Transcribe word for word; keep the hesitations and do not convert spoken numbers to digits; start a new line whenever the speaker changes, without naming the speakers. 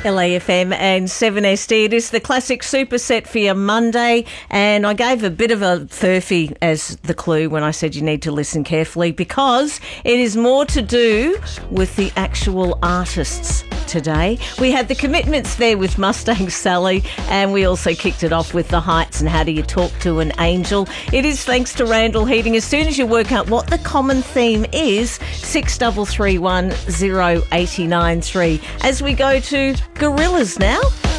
L A F M and seven S D. It is the classic superset for your Monday, and I gave a bit of a furphy as the clue when I said you need to listen carefully, because it is more to do with the actual artists today. We had the Commitments there with Mustang Sally, and we also kicked it off with The Heights and How Do You Talk to an Angel. It is thanks to Randall Heating. As soon as you work out what the common theme is, six double three one zero eight nine three. As we go to Gorillas now.